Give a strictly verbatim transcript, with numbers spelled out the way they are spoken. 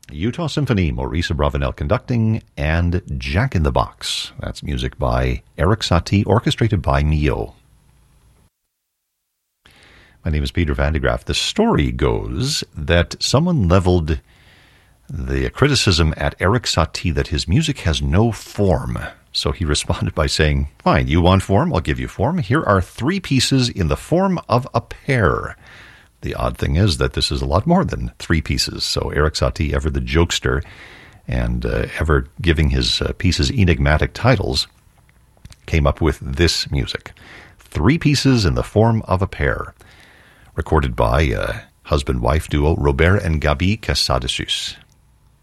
Utah Symphony, Maurice Abravanel conducting, and Jack in the Box. That's music by Erik Satie, orchestrated by Mio. My name is Peter Van de Graaff. The story goes that someone leveled the criticism at Erik Satie that his music has no form. So he responded by saying, fine, you want form? I'll give you form. Here are three pieces in the form of a pair. The odd thing is that this is a lot more than three pieces. So Erik Satie, ever the jokester and uh, ever giving his uh, pieces enigmatic titles, came up with this music. Three pieces in the form of a pair. Recorded by uh, husband-wife duo Robert and Gabi Casadesus.